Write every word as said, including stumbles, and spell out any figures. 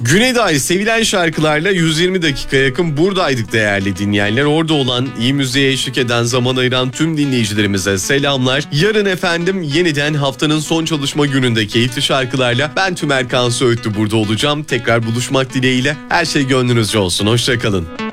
Güne dair sevilen şarkılarla yüz yirmi dakika yakın buradaydık değerli dinleyenler. Orada olan, iyi müziğe eşlik eden, zaman ayıran tüm dinleyicilerimize selamlar. Yarın efendim yeniden haftanın son çalışma gününde keyifli şarkılarla ben Tümer Kan Söğütlü burada olacağım. Tekrar buluşmak dileğiyle her şey gönlünüzce olsun. Hoşça kalın.